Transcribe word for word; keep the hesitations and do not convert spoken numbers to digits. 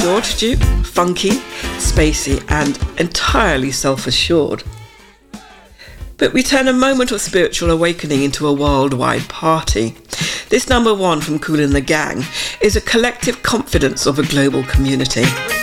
George Duke, funky, spacey and entirely self-assured. But we turn a moment of spiritual awakening into a worldwide party. This number one from Kool and the Gang is a collective confidence of a global community.